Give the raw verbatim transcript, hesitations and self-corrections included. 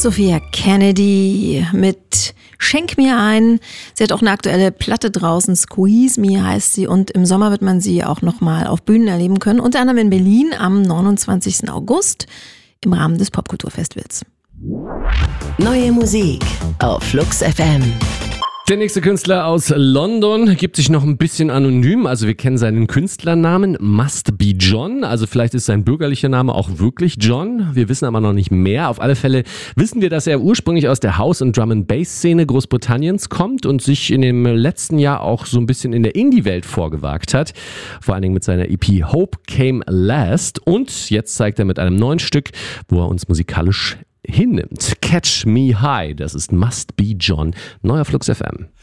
Sophia Kennedy mit Schenk mir ein. Sie hat auch eine aktuelle Platte draußen, Squeeze Me heißt sie, und im Sommer wird man sie auch nochmal auf Bühnen erleben können, unter anderem in Berlin am neunundzwanzigsten August im Rahmen des Popkulturfestivals. Neue Musik auf Flux F M. Der nächste Künstler aus London gibt sich noch ein bisschen anonym, also wir kennen seinen Künstlernamen Must Be John, also vielleicht ist sein bürgerlicher Name auch wirklich John, wir wissen aber noch nicht mehr. Auf alle Fälle wissen wir, dass er ursprünglich aus der House- und Drum-and-Bass-Szene Großbritanniens kommt und sich in dem letzten Jahr auch so ein bisschen in der Indie-Welt vorgewagt hat, vor allen Dingen mit seiner E P Hope Came Last, und jetzt zeigt er mit einem neuen Stück, wo er uns musikalisch hinnimmt. Catch Me High, das ist Must Be John, neuer Flux F M.